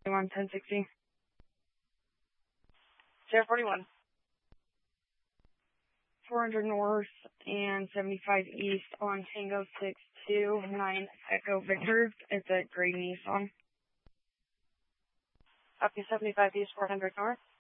41, 1060. 41. 400 north and 75 east on Tango 629 Echo Victor. It's a gray Nissan. Copy 75 east, 400 north.